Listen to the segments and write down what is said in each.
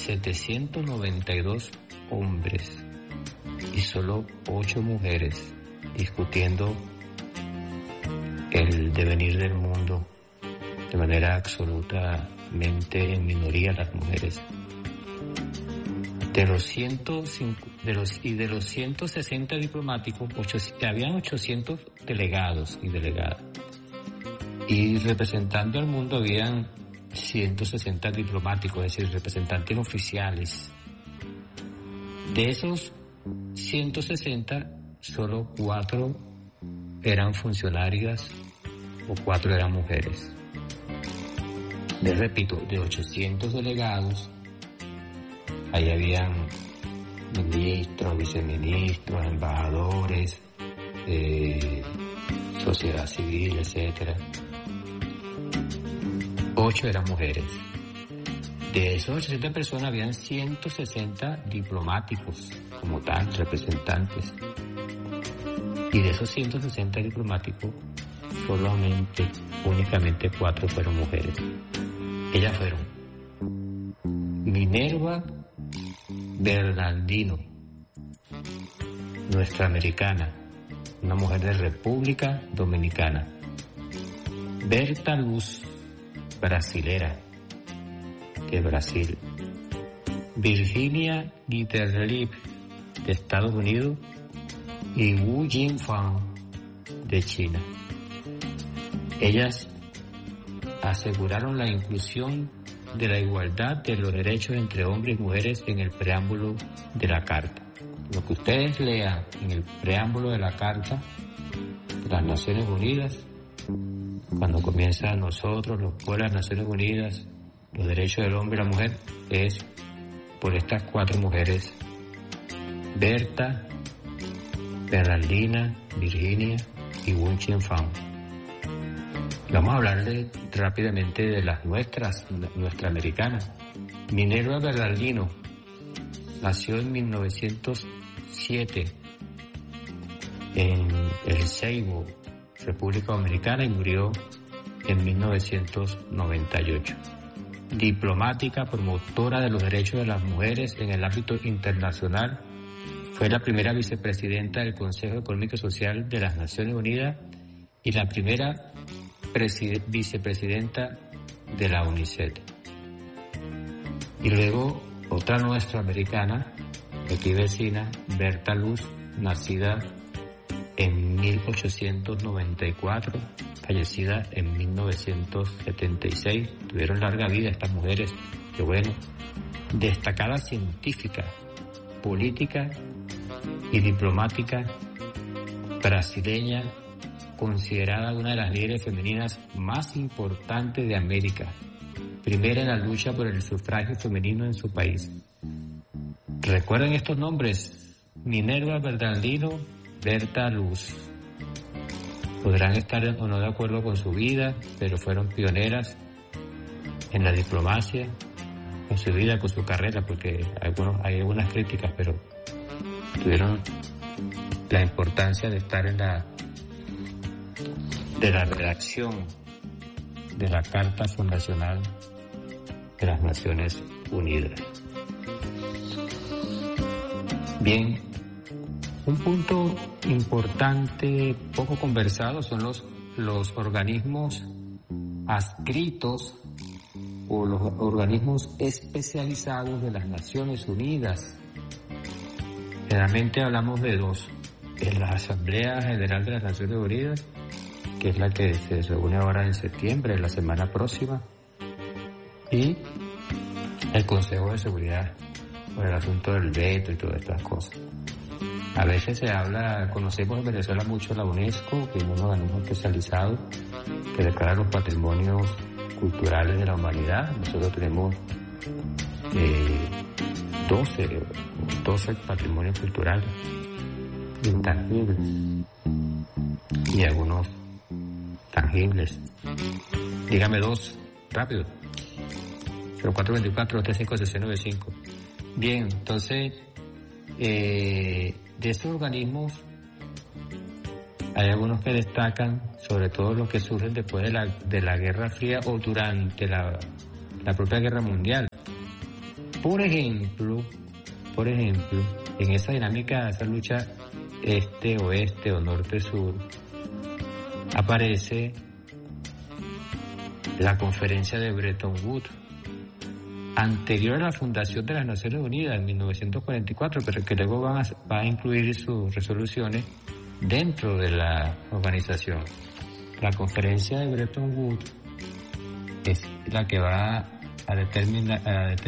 792 hombres y solo 8 mujeres discutiendo el devenir del mundo, de manera absolutamente en minoría las mujeres. De los 160 diplomáticos, habían 800 delegados y delegadas. Y representando al mundo habían 160 diplomáticos, es decir, representantes oficiales. De esos 160, solo 4 eran funcionarias o 4 eran mujeres. Les repito, de 800 delegados, ahí habían ministros, viceministros, embajadores, sociedad civil, etcétera. 8 eran mujeres. De esos 800 personas habían 160 diplomáticos, como tal, representantes. Y de esos 160 diplomáticos, únicamente 4 fueron mujeres. Ellas fueron Minerva Bernardino, nuestra americana, una mujer de República Dominicana. Berta Luz, brasilera, de Brasil. Virginia Gitterlip, de Estados Unidos. Y Wu Jinfang, de China. Ellas aseguraron la inclusión de la igualdad de los derechos entre hombres y mujeres en el preámbulo de la Carta. Lo que ustedes lean en el preámbulo de la Carta de las Naciones Unidas, cuando comienza nosotros, los pueblos de las Naciones Unidas, los derechos del hombre y la mujer, es por estas 4 mujeres: Berta, Bernardina, Virginia y Wu Jinfang. Vamos a hablarle rápidamente de las nuestra americana. Minerva Bernardino nació en 1907 en El Seibo, República Dominicana, y murió en 1998. Diplomática, promotora de los derechos de las mujeres en el ámbito internacional, fue la primera vicepresidenta del Consejo Económico y Social de las Naciones Unidas y la primera vicepresidenta de la UNICEF. Y luego otra nuestra americana, aquí vecina, Berta Luz, nacida en 1894, fallecida en 1976. Tuvieron larga vida estas mujeres, qué bueno. Destacada científica, política y diplomática brasileña, considerada una de las líderes femeninas más importantes de América, primera en la lucha por el sufragio femenino en su país. Recuerden estos nombres: Minerva Bernardino, Berta Luz. Podrán estar o no de acuerdo con su vida, pero fueron pioneras en la diplomacia, con su vida, con su carrera, porque hay algunas críticas, pero tuvieron la importancia de estar en la redacción de la Carta Fundacional de las Naciones Unidas. Bien, un punto importante, poco conversado, son los organismos adscritos o los organismos especializados de las Naciones Unidas. Generalmente hablamos de 2, en la Asamblea General de las Naciones Unidas, que es la que se reúne ahora en septiembre, la semana próxima, y el Consejo de Seguridad, por el asunto del veto y todas estas cosas. A veces se habla, conocemos en Venezuela mucho la UNESCO, que es un organismo especializado que declara los patrimonios culturales de la humanidad. Nosotros tenemos 12 patrimonios culturales intangibles y algunos tangibles. Dígame 2, rápido. 0424-356-9695. Bien, entonces, de estos organismos hay algunos que destacan, sobre todo los que surgen después de la Guerra Fría o durante la propia Guerra Mundial. Por ejemplo, en esa dinámica, esa lucha este-oeste o norte-sur, aparece la conferencia de Bretton Woods, anterior a la fundación de las Naciones Unidas en 1944, pero que luego va a incluir sus resoluciones dentro de la organización. La conferencia de Bretton Woods es la que va a determinar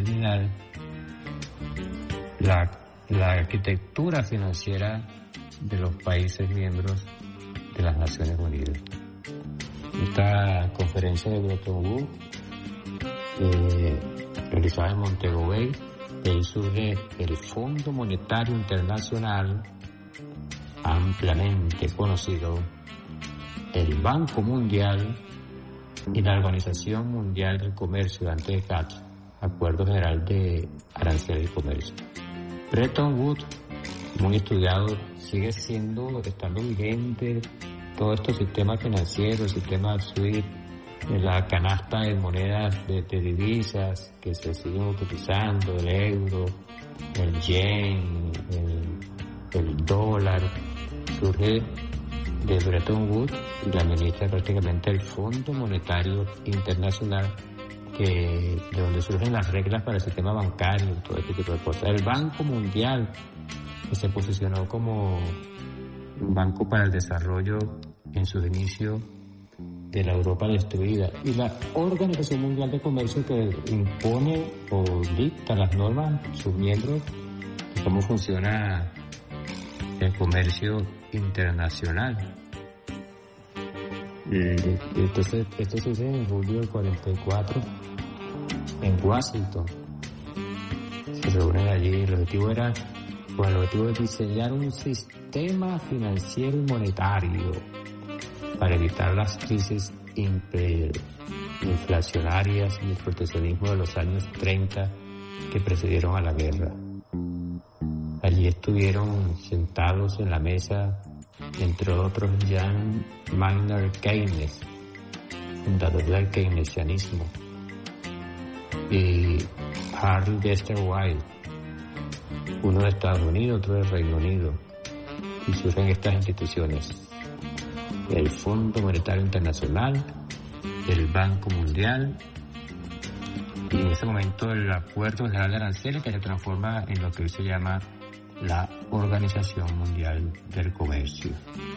la arquitectura financiera de los países miembros de las Naciones Unidas. Esta conferencia de Bretton Woods, realizada en Montego Bay, de ahí surge el Fondo Monetario Internacional, ampliamente conocido, el Banco Mundial y la Organización Mundial del Comercio, antes de GATT, Acuerdo General de Aranceles y Comercio. Bretton Woods, muy estudiado, sigue estando vigente todos estos sistemas financieros, el sistema SWIFT, la canasta de monedas de divisas que se siguen utilizando, el euro, el yen, el dólar, surge de Bretton Woods y la administra prácticamente el Fondo Monetario Internacional, de donde surgen las reglas para el sistema bancario y todo este tipo de cosas. El Banco Mundial, que se posicionó como un banco para el desarrollo en sus inicios de la Europa destruida, y la Organización Mundial de Comercio, que impone o dicta las normas a sus miembros de cómo funciona el comercio internacional. Entonces, esto sucede en julio del 44 en Washington. Se reúnen allí. El objetivo de diseñar un sistema financiero y monetario para evitar las crisis inflacionarias y el proteccionismo de los años 30 que precedieron a la guerra. Allí estuvieron sentados en la mesa, entre otros, John Maynard Keynes, fundador del keynesianismo, y Harry Dester White, uno de Estados Unidos, otro del Reino Unido, y surgen estas instituciones: el Fondo Monetario Internacional, el Banco Mundial, y en ese momento el Acuerdo General de Aranceles, que se transforma en lo que hoy se llama la Organización Mundial del Comercio.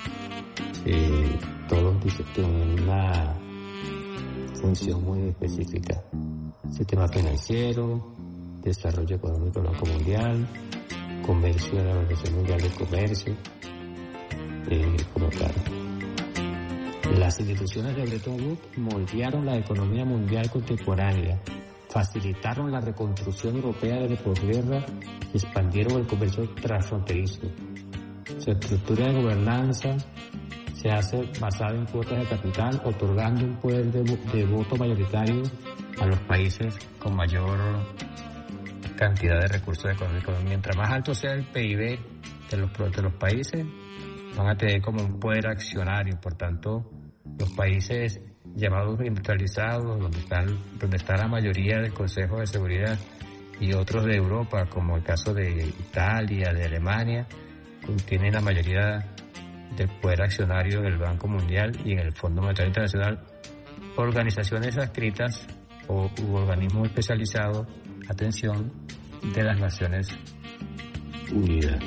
Todos tienen una función muy específica: sistema financiero, desarrollo económico del Banco Mundial, comercio de la Organización Mundial del Comercio, como tal. Las instituciones de Bretton Woods moldearon la economía mundial contemporánea, facilitaron la reconstrucción europea de la posguerra y expandieron el comercio transfronterizo. Su estructura de gobernanza se hace basada en cuotas de capital, otorgando un poder de voto mayoritario a los países con mayor cantidad de recursos económicos. Mientras más alto sea el PIB de los países, van a tener como un poder accionario. Por tanto, los países llamados industrializados, donde está la mayoría del Consejo de Seguridad, y otros de Europa, como el caso de Italia, de Alemania, contienen la mayoría del poder accionario en el Banco Mundial y en el Fondo Monetario Internacional, organizaciones adscritas u organismos especializados, atención, de las Naciones Unidas.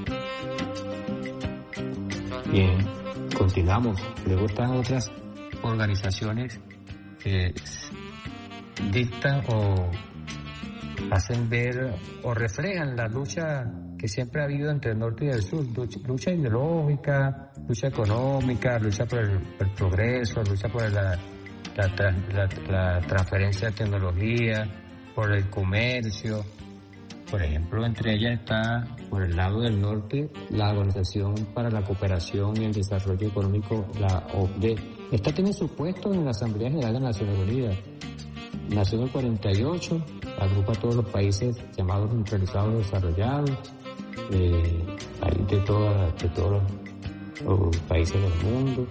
Bien, continuamos. Luego están otras organizaciones que dictan o hacen ver o reflejan la lucha que siempre ha habido entre el norte y el sur: lucha ideológica, lucha económica, lucha por el progreso, lucha por la transferencia de tecnología, por el comercio. Por ejemplo, entre ellas está, por el lado del norte, la Organización para la Cooperación y el Desarrollo Económico, la OCDE. Esta tiene su puesto en la Asamblea General de las Naciones Unidas. Nació en el 48, agrupa a todos los países llamados industrializados desarrollados, de todos los países del mundo.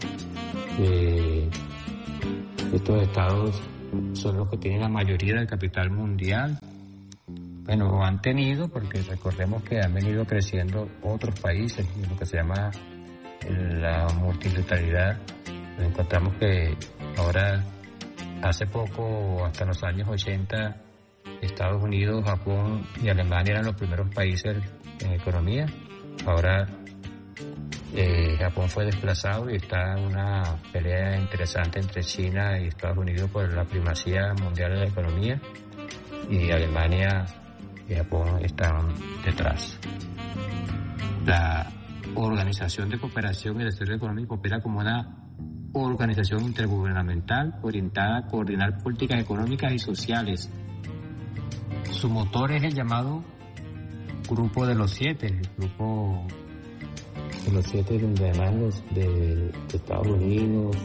Estos estados son los que tienen la mayoría del capital mundial. Bueno, han tenido, porque recordemos que han venido creciendo otros países, lo que se llama la multilateralidad. Nos encontramos que ahora, hace poco, hasta los años 80, Estados Unidos, Japón y Alemania eran los primeros países en economía. Ahora Japón fue desplazado y está una pelea interesante entre China y Estados Unidos por la primacía mundial de la economía, y Alemania y Japón están detrás. La Organización de Cooperación y Desarrollo Económico opera como una organización intergubernamental orientada a coordinar políticas económicas y sociales. Su motor es el llamado Grupo de los Siete, el Grupo de los Siete, donde además los de Estados Unidos,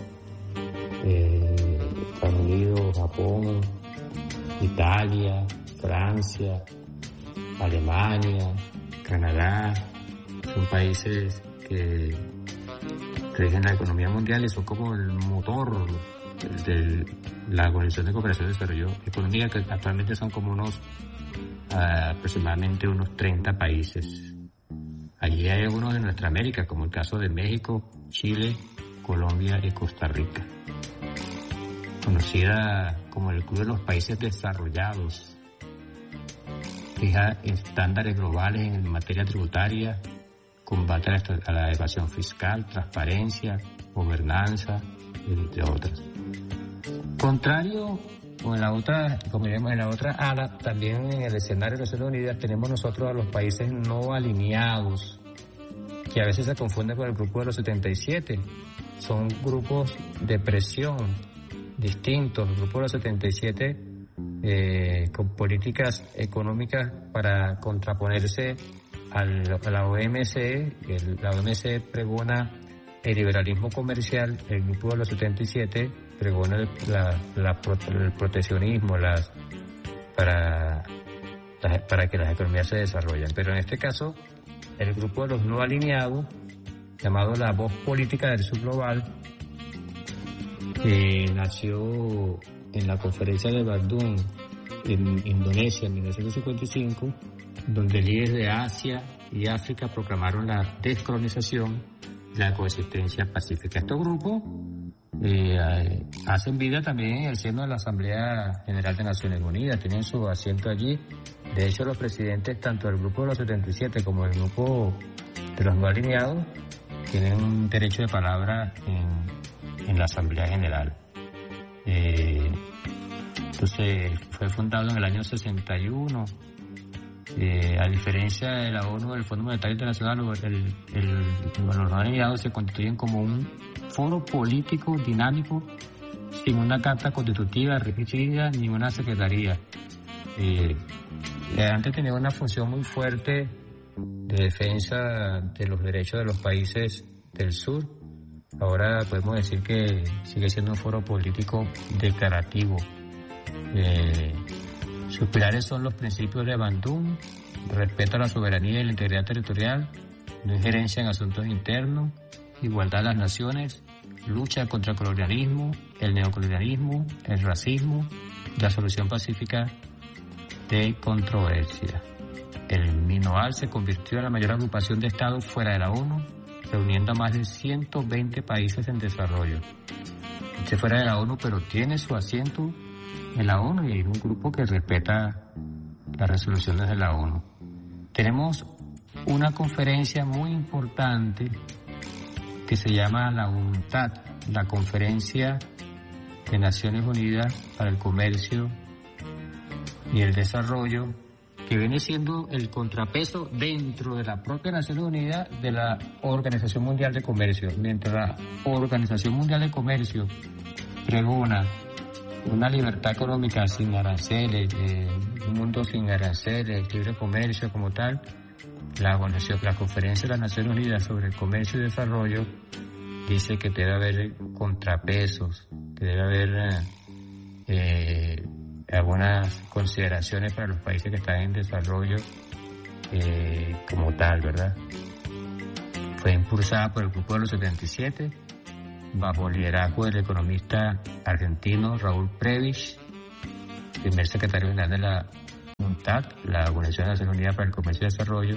Japón, Italia, Francia, Alemania, Canadá, son países que rigen la economía mundial y son como el motor de la Organización de Cooperación y Desarrollo Económico, que actualmente son como aproximadamente unos 30 países. Allí hay algunos de nuestra América, como el caso de México, Chile, Colombia y Costa Rica. Conocida como el Club de los Países Desarrollados. Fija estándares globales en materia tributaria, combate a la evasión fiscal, transparencia, gobernanza, entre otras. Contrario, o en la otra, como diremos, en la otra ala, también en el escenario de Naciones Unidas tenemos nosotros a los países no alineados, que a veces se confunden con el grupo de los 77. Son grupos de presión distintos. El grupo de los 77 con políticas económicas para contraponerse a la OMC. La OMC pregona el liberalismo comercial, el grupo de los 77 pregona el proteccionismo para que las economías se desarrollen. Pero en este caso, el grupo de los no alineados, llamado la Voz Política del Sur Global, que nació en la conferencia de Bandung en Indonesia en 1955, donde líderes de Asia y África proclamaron la descolonización y la coexistencia pacífica. Estos grupos hacen vida también en el seno de la Asamblea General de Naciones Unidas, tienen su asiento allí. De hecho, los presidentes tanto del grupo de los 77 como del grupo de los no alineados tienen un derecho de palabra en la Asamblea General. Entonces, fue fundado en el año 61. A diferencia de la ONU, el Fondo Monetario Internacional, los no alineados se constituyen como un foro político dinámico sin una carta constitutiva rígida ni una secretaría. Antes tenía una función muy fuerte de defensa de los derechos de los países del sur. Ahora podemos decir que sigue siendo un foro político declarativo. Sus pilares son los principios de Bandung: respeto a la soberanía y la integridad territorial, no injerencia en asuntos internos, igualdad de las naciones, lucha contra el colonialismo, el neocolonialismo, el racismo, la solución pacífica de controversia. El MINOAL se convirtió en la mayor agrupación de estados fuera de la ONU, reuniendo a más de 120 países en desarrollo. Este fuera de la ONU, pero tiene su asiento en la ONU y es un grupo que respeta las resoluciones de la ONU. Tenemos una conferencia muy importante que se llama la UNCTAD, la Conferencia de Naciones Unidas para el Comercio y el Desarrollo, que viene siendo el contrapeso dentro de la propia Naciones Unidas de la Organización Mundial de Comercio. Mientras la Organización Mundial de Comercio pregona una libertad económica sin aranceles, un mundo sin aranceles, libre comercio como tal, la Conferencia de las Naciones Unidas sobre el Comercio y Desarrollo dice que debe haber contrapesos, que debe haber algunas consideraciones para los países que están en desarrollo como tal, ¿verdad? Fue impulsada por el Grupo de los 77, bajo el liderazgo del economista argentino Raúl Prebisch, primer secretario general de la UNCTAD, la Organización de Naciones Unidas para el Comercio y Desarrollo,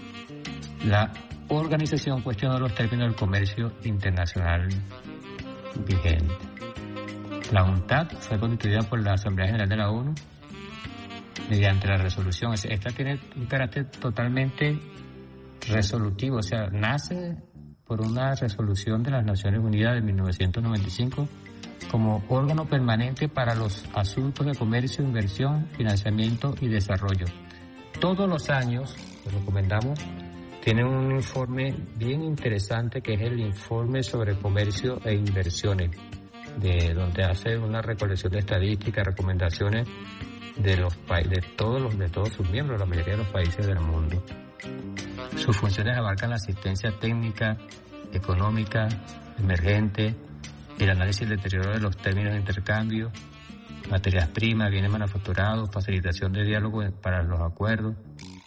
la organización cuestionó los términos del comercio internacional vigente. La UNCTAD fue constituida por la Asamblea General de la ONU mediante la resolución. Esta tiene un carácter totalmente resolutivo, o sea, nace por una resolución de las Naciones Unidas de 1995 como órgano permanente para los asuntos de comercio, inversión, financiamiento y desarrollo. Todos los años, lo recomendamos, tiene un informe bien interesante que es el informe sobre comercio e inversiones, de donde hace una recolección de estadísticas, recomendaciones de todos sus miembros, la mayoría de los países del mundo. Sus funciones abarcan la asistencia técnica, económica, emergente, el análisis del deterioro de los términos de intercambio, materias primas, bienes manufacturados, facilitación de diálogo para los acuerdos.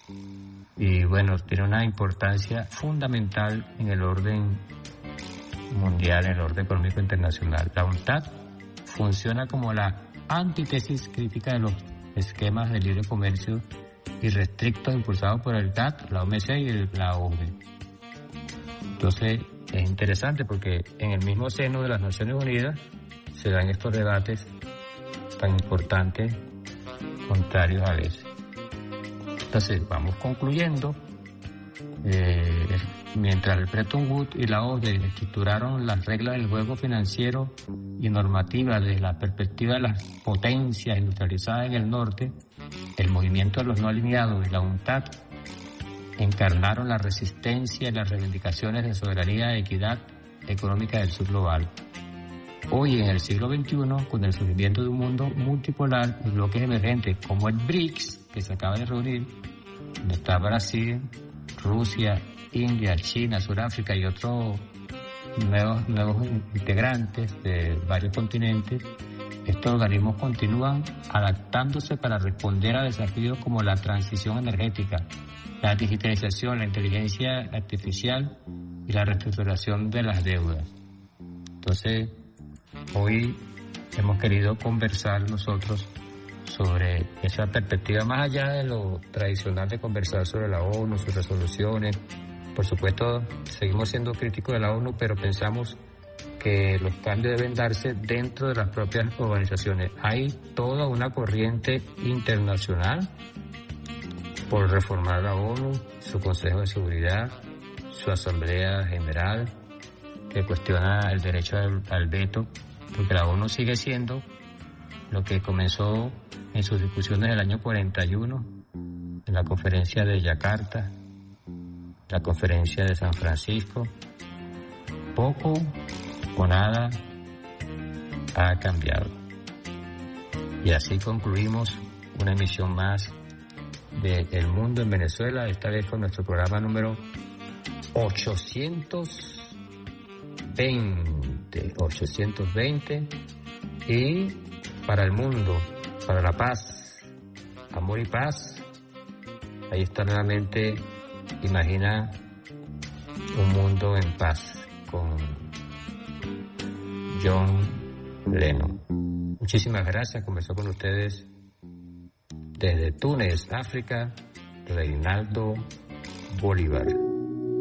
Y bueno, tiene una importancia fundamental en el orden mundial, en el orden económico internacional. La UNCTAD funciona como la antítesis crítica de los esquemas de libre comercio irrestrictos impulsados por el GATT, la OMC y la OCDE. Entonces, es interesante porque en el mismo seno de las Naciones Unidas se dan estos debates tan importantes, contrarios a veces. Entonces, vamos concluyendo. Mientras el Bretton Woods y la OCDE estructuraron las reglas del juego financiero y normativa desde la perspectiva de las potencias industrializadas en el norte, el movimiento de los no alineados y la UNCTAD encarnaron la resistencia y las reivindicaciones de soberanía y equidad económica del sur global. Hoy, en el siglo XXI, con el surgimiento de un mundo multipolar y bloques emergentes como el BRICS, que se acaba de reunir, donde está Brasil, Rusia, India, China, Sudáfrica y otros nuevos integrantes de varios continentes, estos organismos continúan adaptándose para responder a desafíos como la transición energética, la digitalización, la inteligencia artificial y la reestructuración de las deudas. Entonces, hoy hemos querido conversar nosotros sobre esa perspectiva más allá de lo tradicional de conversar sobre la ONU, sus resoluciones. Por supuesto, seguimos siendo críticos de la ONU, pero pensamos que los cambios deben darse dentro de las propias organizaciones. Hay toda una corriente internacional por reformar la ONU, su Consejo de Seguridad, su Asamblea General, que cuestiona el derecho al veto, porque la ONU sigue siendo lo que comenzó en sus discusiones del año 41, en la conferencia de Yakarta, la conferencia de San Francisco. Poco o nada ha cambiado. Y así concluimos una emisión más de El Mundo en Venezuela, esta vez con nuestro programa número 820, y para el mundo, para la paz, amor y paz. Ahí está nuevamente Imagina un mundo en paz con John Lennon. Muchísimas gracias. Conversó con ustedes desde Túnez, África, Reinaldo Bolívar.